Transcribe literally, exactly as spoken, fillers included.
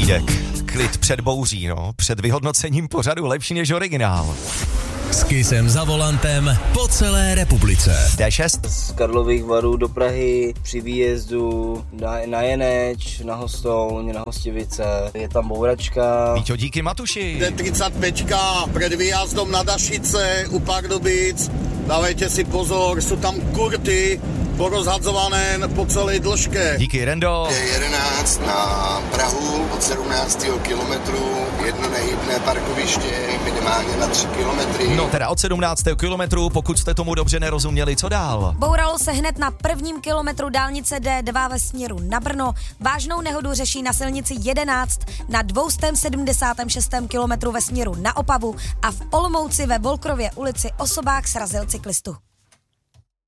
Vídek, klid před bouří, no, před vyhodnocením pořadu lepší než originál. S Kissem za volantem po celé republice. dé šest. Z Karlových Varů do Prahy při výjezdu na, na Jeneč, na Hostouň, na Hostivice. Je tam bouračka. Víťo, díky Matuši. dé třicet pět před výjazdom na Dašice u Pardubic. Dávejte si pozor, jsou tam kurty porozhadzované po celé dĺžke. Díky Rendo. dé jedenáct na Prahu od sedmnáctého kilometru, jedno nehybné parkoviště minimálně na tři kilometry. No teda od sedmnáctého kilometru, pokud jste tomu dobře nerozuměli, co dál? Bouralo se hned na prvním kilometru dálnice dé dva ve směru na Brno. Vážnou nehodu řeší na silnici jedenáct na dvě sedmdesát šest kilometru ve směru na Opavu a v Olomouci ve Volkrově ulici osobák srazil cyklistu.